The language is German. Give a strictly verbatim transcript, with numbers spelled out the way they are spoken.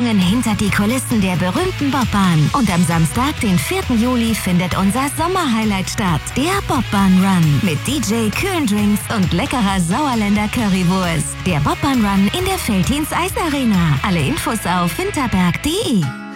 Einführungen hinter die Kulissen der berühmten Bobbahn. Und am Samstag, den vierten Juli, findet unser Sommerhighlight statt. Der Bobbahn Run. Mit D J, kühlen Drinks und leckerer Sauerländer Currywurst. Der Bobbahn Run in der Veltins Eisarena. Alle Infos auf winterberg punkt de.